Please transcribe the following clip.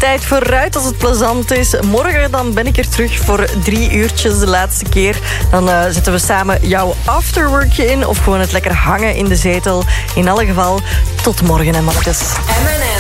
Tijd vooruit als het plezant is. Morgen dan ben ik er terug voor 3 uurtjes de laatste keer. Dan zetten we samen jouw afterworkje in of gewoon het lekker hangen in de zetel. In alle geval, tot morgen, hè, matjes. M&M.